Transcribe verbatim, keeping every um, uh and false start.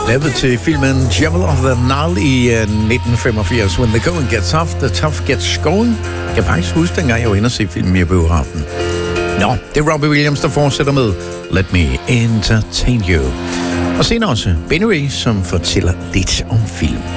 Lavet til filmen Jewel of the Nile i uh, nitten femogfirs. When the going gets tough, the tough gets going. Jeg kan faktisk huske, dengang jeg var inde og se filmen i biografen. Nå, det er Robbie Williams, der fortsætter med Let Me Entertain You. Og senere også Benny Ray, som fortæller lidt om film.